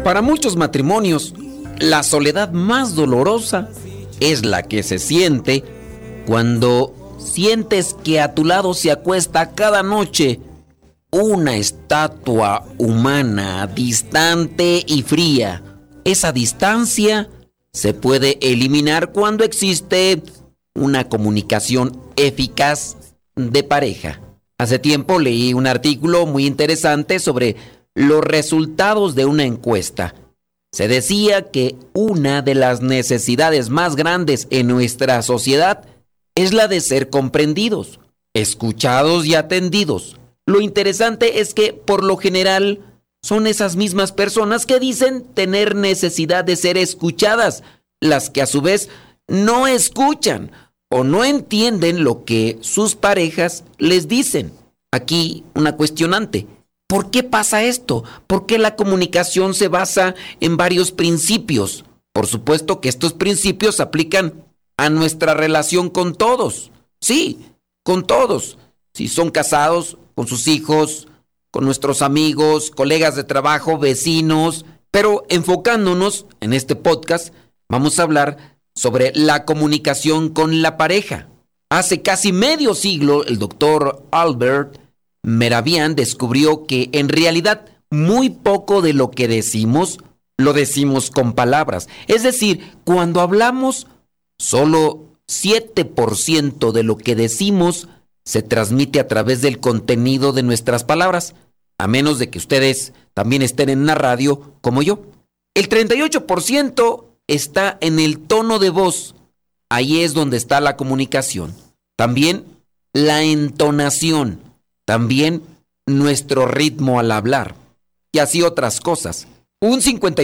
Para muchos matrimonios, la soledad más dolorosa es la que se siente cuando sientes que a tu lado se acuesta cada noche una estatua humana distante y fría. Esa distancia se puede eliminar cuando existe una comunicación eficaz de pareja. Hace tiempo leí un artículo muy interesante sobre los resultados de una encuesta. Se decía que una de las necesidades más grandes en nuestra sociedad es la de ser comprendidos, escuchados y atendidos. Lo interesante es que, por lo general, son esas mismas personas que dicen tener necesidad de ser escuchadas, las que a su vez no escuchan o no entienden lo que sus parejas les dicen. Aquí una cuestionante. ¿Por qué pasa esto? ¿Por qué la comunicación se basa en varios principios? Por supuesto que estos principios se aplican a nuestra relación con todos. Sí, con todos. Si son casados, con sus hijos, con nuestros amigos, colegas de trabajo, vecinos. Pero enfocándonos en este podcast, vamos a hablar sobre la comunicación con la pareja. Hace casi medio siglo, el doctor Albert Mehrabian descubrió que en realidad muy poco de lo que decimos lo decimos con palabras. Es decir, cuando hablamos, solo 7% de lo que decimos se transmite a través del contenido de nuestras palabras, a menos de que ustedes también estén en una radio como yo. El 38% está en el tono de voz. Ahí es donde está la comunicación. También la entonación. También nuestro ritmo al hablar. Y así otras cosas. Un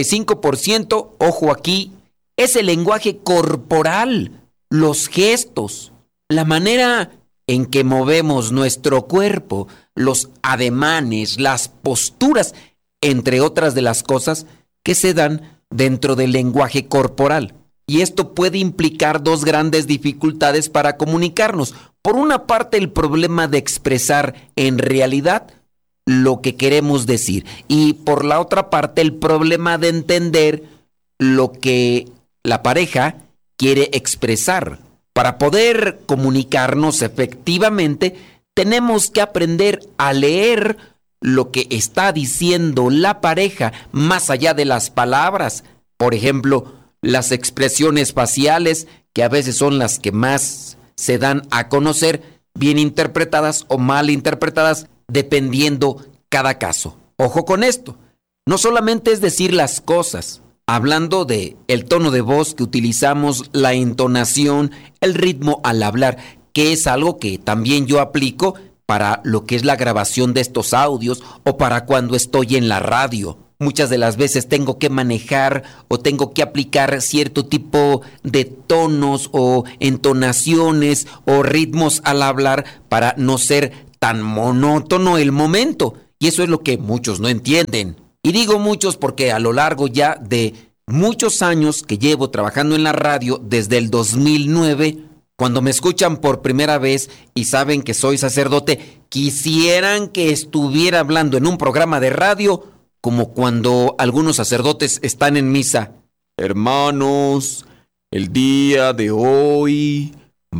55%, ojo aquí, es el lenguaje corporal, los gestos, la manera en que movemos nuestro cuerpo, los ademanes, las posturas, entre otras de las cosas que se dan dentro del lenguaje corporal. Y esto puede implicar dos grandes dificultades para comunicarnos. Por una parte, el problema de expresar en realidad lo que queremos decir. Y por la otra parte, el problema de entender lo que la pareja quiere expresar. Para poder comunicarnos efectivamente, tenemos que aprender a leer lo que está diciendo la pareja más allá de las palabras. Por ejemplo, las expresiones faciales, que a veces son las que más se dan a conocer, bien interpretadas o mal interpretadas, dependiendo cada caso. Ojo con esto, no solamente es decir las cosas, hablando de el tono de voz que utilizamos, la entonación, el ritmo al hablar, que es algo que también yo aplico para lo que es la grabación de estos audios o para cuando estoy en la radio. Muchas de las veces tengo que manejar o tengo que aplicar cierto tipo de tonos o entonaciones o ritmos al hablar para no ser tan monótono el momento. Y eso es lo que muchos no entienden. Y digo muchos porque a lo largo ya de muchos años que llevo trabajando en la radio, desde el 2009, cuando me escuchan por primera vez y saben que soy sacerdote, quisieran que estuviera hablando en un programa de radio como cuando algunos sacerdotes están en misa. Hermanos, el día de hoy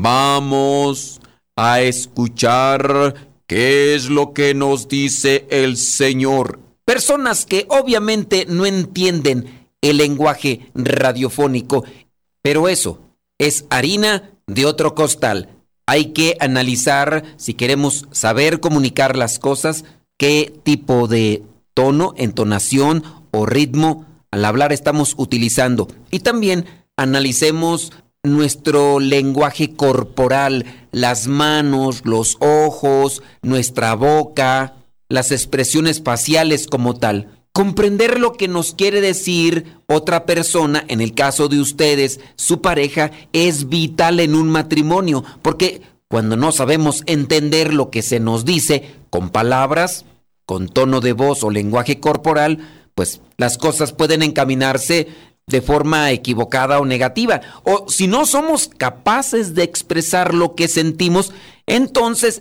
vamos a escuchar qué es lo que nos dice el Señor. Personas que obviamente no entienden el lenguaje radiofónico, pero eso es harina de otro costal. Hay que analizar, si queremos saber comunicar las cosas, qué tipo de tono, entonación o ritmo al hablar estamos utilizando. Y también analicemos nuestro lenguaje corporal, las manos, los ojos, nuestra boca, las expresiones faciales como tal. Comprender lo que nos quiere decir otra persona, en el caso de ustedes, su pareja, es vital en un matrimonio, porque cuando no sabemos entender lo que se nos dice con palabras, con tono de voz o lenguaje corporal, pues las cosas pueden encaminarse de forma equivocada o negativa. O si no somos capaces de expresar lo que sentimos, entonces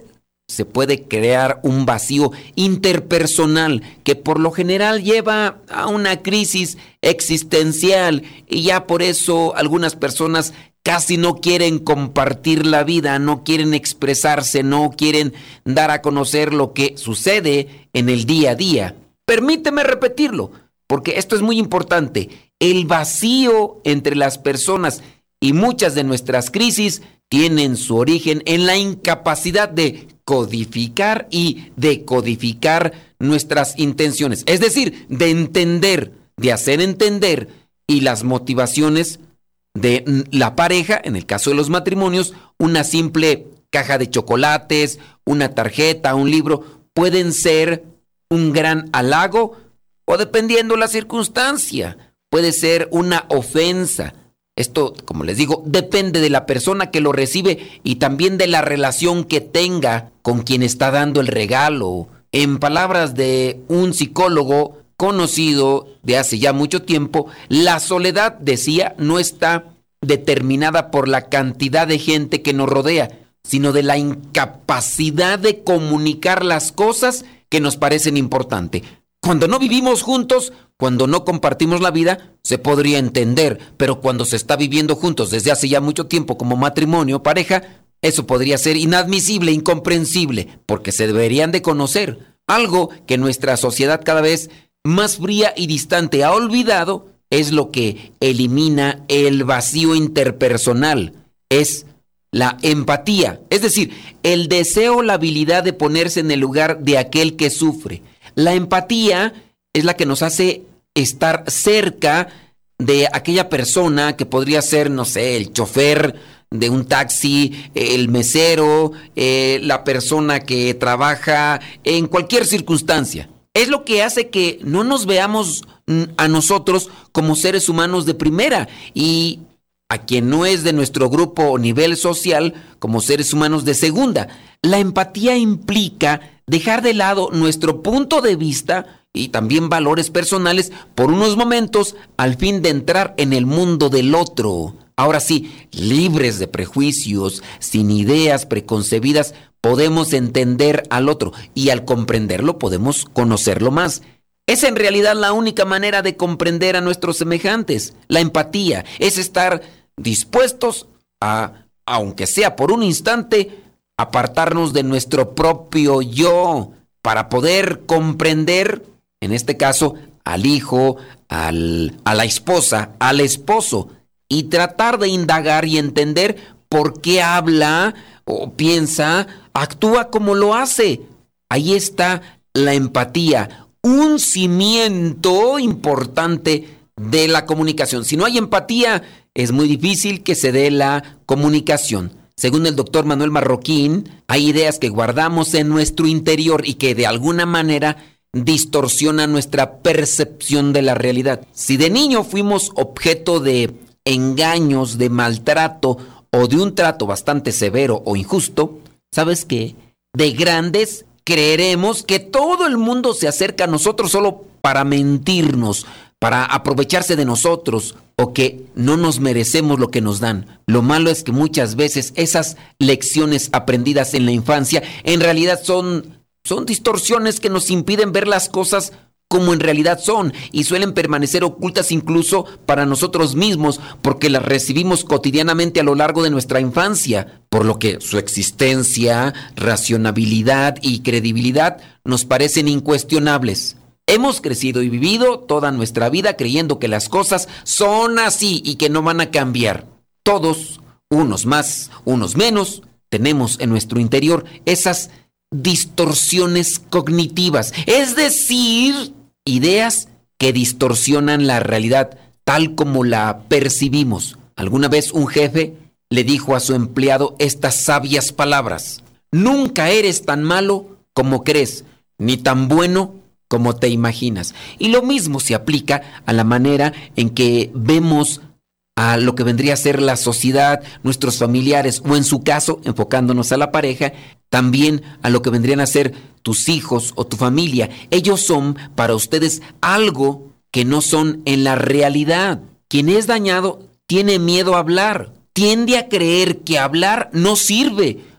se puede crear un vacío interpersonal que por lo general lleva a una crisis existencial y ya por eso algunas personas casi no quieren compartir la vida, no quieren expresarse, no quieren dar a conocer lo que sucede en el día a día. Permíteme repetirlo, porque esto es muy importante. El vacío entre las personas y muchas de nuestras crisis tienen su origen en la incapacidad de codificar y decodificar nuestras intenciones. Es decir, de entender, de hacer entender y las motivaciones de la pareja, en el caso de los matrimonios, una simple caja de chocolates, una tarjeta, un libro, pueden ser un gran halago o dependiendo la circunstancia, puede ser una ofensa. Esto, como les digo, depende de la persona que lo recibe y también de la relación que tenga con quien está dando el regalo. En palabras de un psicólogo conocido de hace ya mucho tiempo, la soledad, decía, no está determinada por la cantidad de gente que nos rodea, sino de la incapacidad de comunicar las cosas que nos parecen importantes. Cuando no vivimos juntos, cuando no compartimos la vida, se podría entender, pero cuando se está viviendo juntos desde hace ya mucho tiempo como matrimonio, pareja, eso podría ser inadmisible, incomprensible, porque se deberían de conocer. Algo que nuestra sociedad cada vez más fría y distante ha olvidado es lo que elimina el vacío interpersonal, es la empatía, es decir, el deseo, la habilidad de ponerse en el lugar de aquel que sufre. La empatía es la que nos hace estar cerca de aquella persona que podría ser, no sé, el chofer de un taxi, el mesero, la persona que trabaja en cualquier circunstancia. Es lo que hace que no nos veamos a nosotros como seres humanos de primera y a quien no es de nuestro grupo o nivel social como seres humanos de segunda. La empatía implica dejar de lado nuestro punto de vista y también valores personales por unos momentos al fin de entrar en el mundo del otro. Ahora sí, libres de prejuicios, sin ideas preconcebidas, podemos entender al otro y al comprenderlo podemos conocerlo más. Es en realidad la única manera de comprender a nuestros semejantes. La empatía es estar dispuestos a, aunque sea por un instante, apartarnos de nuestro propio yo para poder comprender, en este caso, al hijo, a la esposa, al esposo, y tratar de indagar y entender por qué habla o piensa, actúa como lo hace. Ahí está la empatía, un cimiento importante de la comunicación. Si no hay empatía, es muy difícil que se dé la comunicación. Según el doctor Manuel Marroquín, hay ideas que guardamos en nuestro interior y que de alguna manera distorsionan nuestra percepción de la realidad. Si de niño fuimos objeto de engaños, de maltrato o de un trato bastante severo o injusto, ¿sabes qué? De grandes creeremos que todo el mundo se acerca a nosotros solo para mentirnos, para aprovecharse de nosotros o que no nos merecemos lo que nos dan. Lo malo es que muchas veces esas lecciones aprendidas en la infancia en realidad son distorsiones que nos impiden ver las cosas como en realidad son y suelen permanecer ocultas incluso para nosotros mismos porque las recibimos cotidianamente a lo largo de nuestra infancia, por lo que su existencia, racionalidad y credibilidad nos parecen incuestionables. Hemos crecido y vivido toda nuestra vida creyendo que las cosas son así y que no van a cambiar. Todos, unos más, unos menos, tenemos en nuestro interior esas distorsiones cognitivas, es decir, ideas que distorsionan la realidad tal como la percibimos. Alguna vez un jefe le dijo a su empleado estas sabias palabras: nunca eres tan malo como crees, ni tan bueno como te imaginas. Y lo mismo se aplica a la manera en que vemos a lo que vendría a ser la sociedad, nuestros familiares, o en su caso, enfocándonos a la pareja, también a lo que vendrían a ser tus hijos o tu familia. Ellos son para ustedes algo que no son en la realidad. Quien es dañado tiene miedo a hablar, tiende a creer que hablar no sirve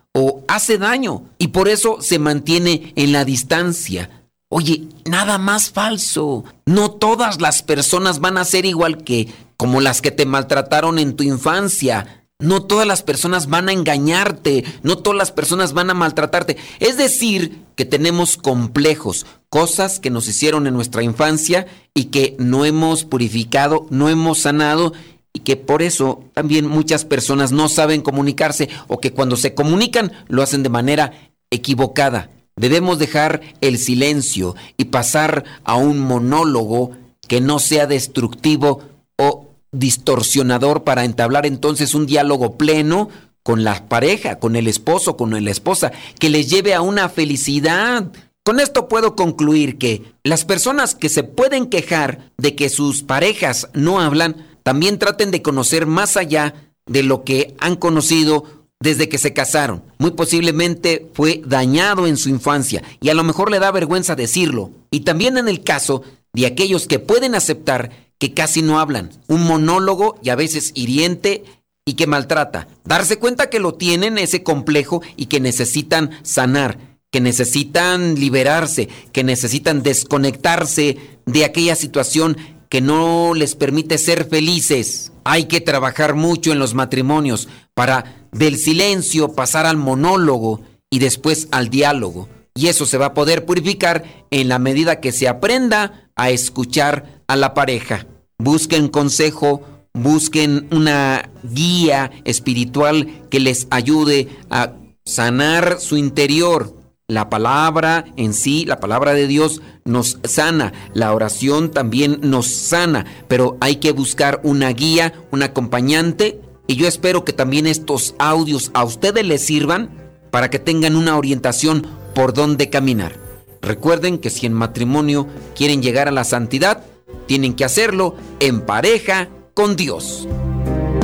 o hace daño y por eso se mantiene en la distancia. Oye, nada más falso. No todas las personas van a ser igual que como las que te maltrataron en tu infancia. No todas las personas van a engañarte, no todas las personas van a maltratarte. Es decir, que tenemos complejos, cosas que nos hicieron en nuestra infancia y que no hemos purificado, no hemos sanado y que por eso también muchas personas no saben comunicarse o que cuando se comunican lo hacen de manera equivocada. Debemos dejar el silencio y pasar a un monólogo que no sea destructivo o distorsionador para entablar entonces un diálogo pleno con la pareja, con el esposo, con la esposa, que les lleve a una felicidad. Con esto puedo concluir que las personas que se pueden quejar de que sus parejas no hablan, también traten de conocer más allá de lo que han conocido desde que se casaron. Muy posiblemente fue dañado en su infancia y a lo mejor le da vergüenza decirlo. Y también en el caso de aquellos que pueden aceptar que casi no hablan. Un monólogo y a veces hiriente y que maltrata. Darse cuenta que lo tienen ese complejo y que necesitan sanar, que necesitan liberarse, que necesitan desconectarse de aquella situación que no les permite ser felices. Hay que trabajar mucho en los matrimonios para del silencio pasar al monólogo y después al diálogo. Y eso se va a poder purificar en la medida que se aprenda a escuchar a la pareja. Busquen consejo, busquen una guía espiritual que les ayude a sanar su interior. La palabra en sí, la palabra de Dios nos sana, la oración también nos sana, pero hay que buscar una guía, un acompañante, y yo espero que también estos audios a ustedes les sirvan para que tengan una orientación por dónde caminar. Recuerden que si en matrimonio quieren llegar a la santidad, tienen que hacerlo en pareja con Dios.